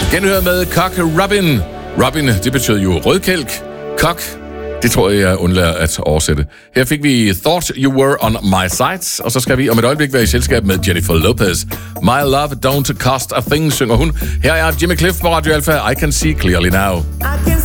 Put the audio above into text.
Genhør med Cock Robin. Robin, det betyder jo rødkælk. Cock, det tror jeg undlader at oversætte. Her fik vi Thought You Were On My Side, og så skal vi om et øjeblik være i selskab med Jennifer Lopez. My Love Don't Cost A Thing, synger hun. Her er Jimmy Cliff på Radio Alpha. I Can See Clearly Now.